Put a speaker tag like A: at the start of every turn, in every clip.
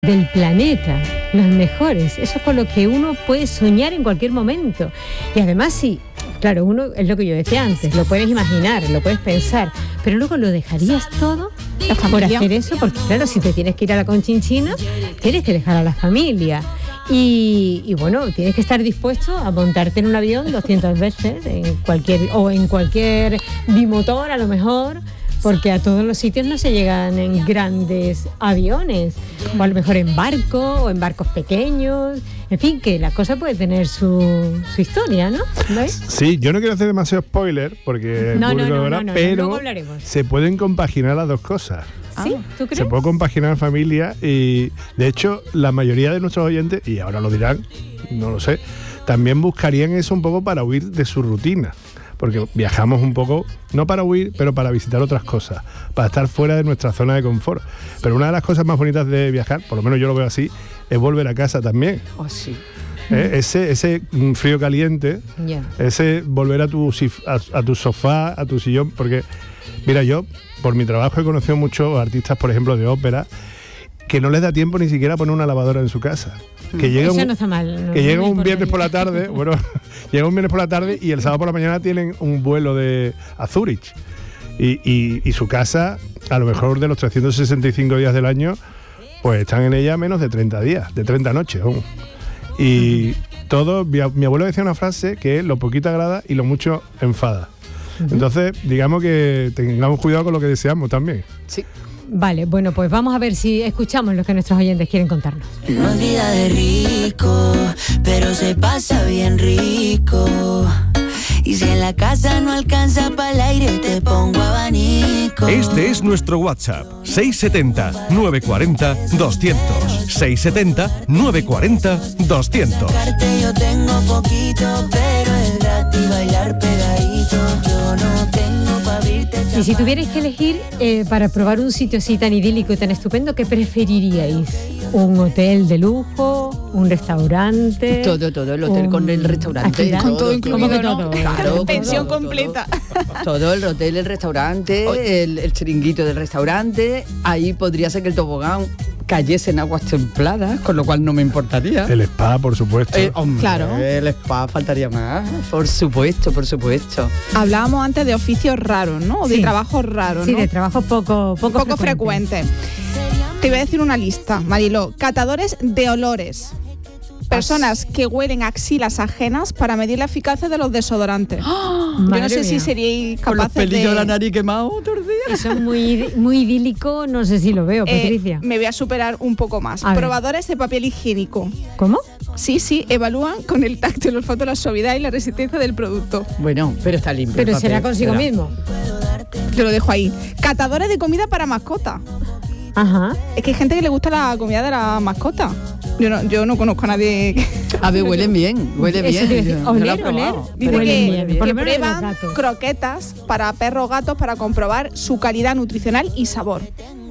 A: del planeta, los mejores. Eso es con lo que uno puede soñar en cualquier momento. Y además sí, claro, uno, es lo que yo decía antes, lo puedes imaginar, lo puedes pensar, pero luego lo dejarías todo por hacer eso, porque claro, si te tienes que ir a la Conchinchina, tienes que dejar a la familia. Y bueno, tienes que estar dispuesto a montarte en un avión 200 veces, en cualquier bimotor a lo mejor, porque a todos los sitios no se llegan en grandes aviones, o a lo mejor en barco, o en barcos pequeños, en fin, que la cosa puede tener su historia, ¿no? ¿Ves?
B: Sí, yo no quiero hacer demasiado spoiler, porque
A: No,
B: pero
A: se
B: pueden compaginar las dos cosas.
A: ¿Sí? ¿Tú crees?
B: Se puede compaginar familia y, de hecho, la mayoría de nuestros oyentes, y ahora lo dirán, no lo sé, también buscarían eso un poco para huir de su rutina. Porque viajamos un poco, no para huir, pero para visitar otras cosas, para estar fuera de nuestra zona de confort. Pero una de las cosas más bonitas de viajar, por lo menos yo lo veo así, es volver a casa también.
C: Oh, sí.
B: Ese frío caliente, ese volver a tu sofá, a tu sillón, porque, mira, yo por mi trabajo he conocido muchos artistas, por ejemplo, de ópera, que no les da tiempo ni siquiera a poner una lavadora en su casa. Que llega
A: eso no está mal.
B: Que llega un viernes por la tarde, llega un viernes por la tarde y el sábado por la mañana tienen un vuelo a Zúrich. Y su casa, a lo mejor de los 365 días del año, pues están en ella menos de 30 días, de 30 noches aún. Y todo, mi abuelo decía una frase que es: lo poquito agrada y lo mucho enfada. Entonces, digamos que tengamos cuidado con lo que deseamos también.
C: Sí.
A: Vale, bueno, pues vamos a ver si escuchamos lo que nuestros oyentes quieren contarnos.
D: No es vida de rico, pero se pasa bien rico. Y si en la casa no alcanza para el aire, te pongo abanico.
E: Este es nuestro WhatsApp: 670-940-200. 670-940-200.
D: Yo tengo poquito, pero es gratis bailar pegadito. Yo no tengo pa' abrirte.
A: Y si tuvierais que elegir para probar un sitio así tan idílico y tan estupendo, ¿qué preferiríais? ¿Un hotel de lujo? ¿Un restaurante?
C: Todo, el hotel con el restaurante.
A: Con todo
C: incluido,
A: ¿cómo que todo?
C: Claro,
F: pensión completa.
C: Todo el hotel, el restaurante, el chiringuito del restaurante. Ahí podría ser que el tobogán cayese en aguas templadas, con lo cual no me importaría.
B: El spa, por supuesto.
C: Hombre,
F: claro.
C: El spa faltaría más. Por supuesto.
F: Hablábamos antes de oficios raros, ¿no? O de trabajos raros, ¿no?
A: Sí, de trabajos poco
F: frecuentes. Te voy a decir una lista, Mariló. Catadores de olores. Personas que huelen axilas ajenas para medir la eficacia de los desodorantes. Yo no sé si seríais
C: capaces de... Con los pelillos de la nariz quemados todos los días.
A: Eso es muy idílico, no sé si lo veo, Patricia.
F: Me voy a superar un poco más. Probadores de papel higiénico.
A: ¿Cómo?
F: Sí, evalúan con el tacto, el olfato, la suavidad y la resistencia del producto.
C: Bueno, pero está limpio.
A: Pero será consigo mismo.
F: Te lo dejo ahí. Catadores de comida para mascota.
A: Ajá.
F: Es que hay gente que le gusta la comida de la mascota. Yo no conozco a nadie.
C: A ver, huelen bien.
A: Oler.
F: Dice que
A: prueban
F: croquetas para perros, gatos, para comprobar su calidad nutricional y sabor.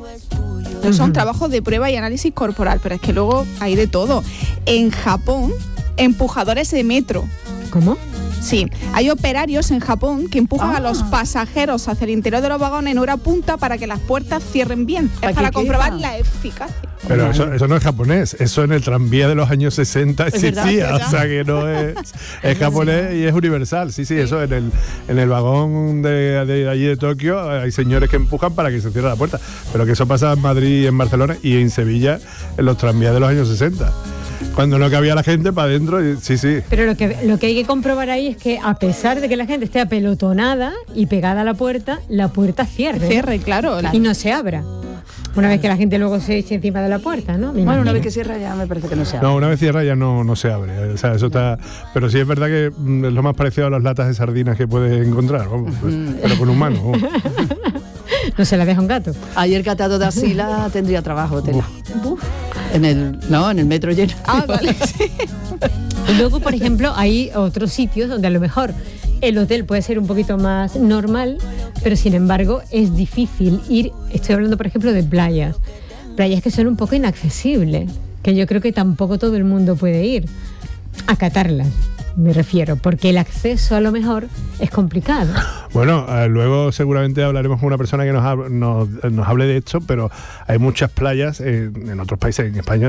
F: Son trabajos de prueba y análisis corporal, pero es que luego hay de todo. En Japón, empujadores de metro.
A: ¿Cómo?
F: Sí, hay operarios en Japón que empujan a los pasajeros hacia el interior de los vagones en hora punta para que las puertas cierren bien. Es para comprobar la eficacia.
B: Pero eso no es japonés, eso en el tranvía de los años 60 existía, o sea que no es japonés y es universal. Sí, eso en el vagón de allí de Tokio hay señores que empujan para que se cierre la puerta, pero que eso pasa en Madrid, en Barcelona y en Sevilla en los tranvías de los años 60. Cuando no cabía la gente para adentro, sí.
A: Pero lo que hay que comprobar ahí es que a pesar de que la gente esté apelotonada y pegada a la puerta cierre.
F: Cierre, claro.
A: Y no se abra. Una vez que la gente luego se eche encima de la puerta, ¿no?
C: Bueno, una vez que cierra ya me parece que no se abre.
B: No, una vez cierra ya no se abre. O sea, eso está... Pero sí es verdad que es lo más parecido a las latas de sardinas que puedes encontrar, vamos, pero con humano.
A: No se la deja un gato.
C: Ayer catado de asila tendría trabajo. En el metro lleno.
F: Vale, sí.
A: Y luego, por ejemplo, hay otros sitios donde a lo mejor el hotel puede ser un poquito más normal, pero sin embargo es difícil ir. Estoy hablando, por ejemplo, de playas que son un poco inaccesibles, que yo creo que tampoco todo el mundo puede ir a catarlas, me refiero, porque el acceso a lo mejor es complicado.
B: Bueno, luego seguramente hablaremos con una persona que nos hable de esto, pero hay muchas playas en otros países, en España